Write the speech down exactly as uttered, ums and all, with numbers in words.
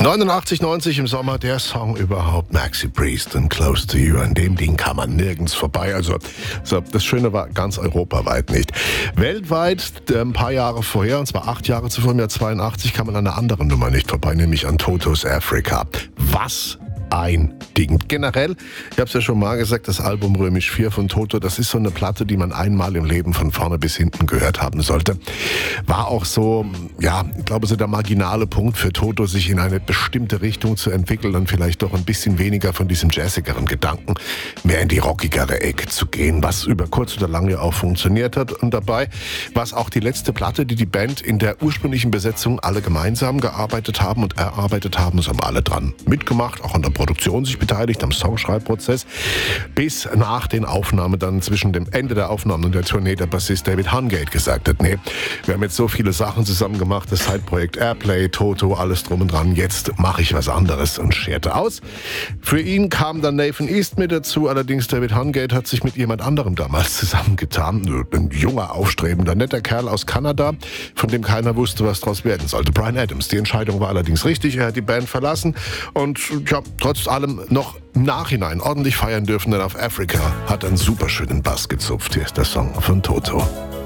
neunundachtzig, neunzig im Sommer, der Song überhaupt, Maxi Priest und Close to You. An dem Ding kann man nirgends vorbei. Also, so, das Schöne war, ganz europaweit nicht. Weltweit, äh, ein paar Jahre vorher, und zwar acht Jahre zuvor, im Jahr zweiundachtzig, kam man an einer anderen Nummer nicht vorbei, nämlich an Totos Africa. Was ein Ding. Generell, ich habe es ja schon mal gesagt, das Album Römisch vier von Toto, das ist so eine Platte, die man einmal im Leben von vorne bis hinten gehört haben sollte. War auch so, ja, ich glaube, so der marginale Punkt für Toto, sich in eine bestimmte Richtung zu entwickeln und vielleicht doch ein bisschen weniger von diesem jazzigeren Gedanken, mehr in die rockigere Ecke zu gehen, was über kurz oder lang ja auch funktioniert hat. Und dabei war es auch die letzte Platte, die die Band in der ursprünglichen Besetzung alle gemeinsam gearbeitet haben und erarbeitet haben. Es haben alle dran mitgemacht, auch an der Produktion sich beteiligt, am Songschreibprozess, bis nach den Aufnahmen dann zwischen dem Ende der Aufnahmen und der Tournee der Bassist David Hungate gesagt hat, nee, wir haben jetzt so viele Sachen zusammen gemacht, das Zeitprojekt Airplay, Toto, alles drum und dran, jetzt mache ich was anderes und scherte aus. Für ihn kam dann Nathan East mit dazu, allerdings David Hungate hat sich mit jemand anderem damals zusammengetan, ein junger, aufstrebender, netter Kerl aus Kanada, von dem keiner wusste, was draus werden sollte, Bryan Adams. Die Entscheidung war allerdings richtig, er hat die Band verlassen und ja, trotz allem noch im Nachhinein ordentlich feiern dürfen, denn auf Africa hat einen super schönen Bass gezupft. Hier ist der Song von Toto.